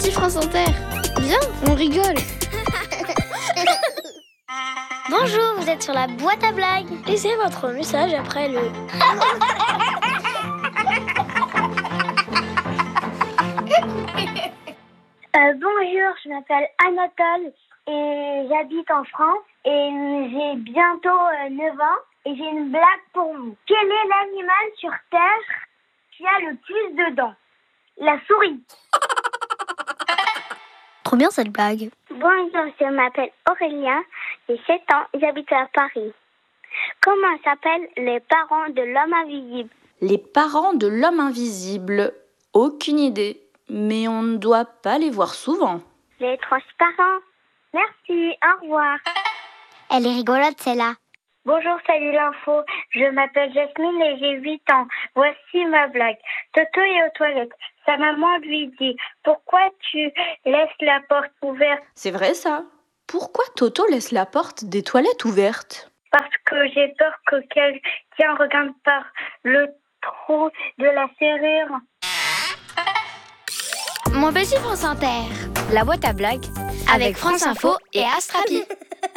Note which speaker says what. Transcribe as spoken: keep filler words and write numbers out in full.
Speaker 1: petit France Inter. Viens, on rigole.
Speaker 2: Bonjour, vous êtes sur la boîte à blagues. Laissez votre message après le...
Speaker 3: Euh, bonjour, je m'appelle Anatole et j'habite en France et j'ai bientôt euh, neuf ans et j'ai une blague pour vous. Quel est l'animal sur Terre qui a le plus de dents? La souris.
Speaker 2: Trop bien cette blague.
Speaker 3: Bonjour, je m'appelle Aurélien, j'ai sept ans, j'habite à Paris. Comment s'appellent les parents de l'homme invisible?
Speaker 4: Les parents de l'homme invisible. Aucune idée. Mais on ne doit pas les voir souvent.
Speaker 3: Les transparents. Merci, au revoir.
Speaker 2: Elle est rigolote celle-là.
Speaker 3: Bonjour, salut l'info. Je m'appelle Jasmine et j'ai huit ans. Voici ma blague. Toto est aux toilettes. Sa maman lui dit « Pourquoi tu laisses la porte ouverte ?»
Speaker 4: C'est vrai ça. Pourquoi Toto laisse la porte des toilettes ouverte?
Speaker 3: Parce que j'ai peur que quelqu'un regarde par le trou de la serrure.
Speaker 1: Mon petit France Inter. La boîte à blagues avec France Info et Astrapi.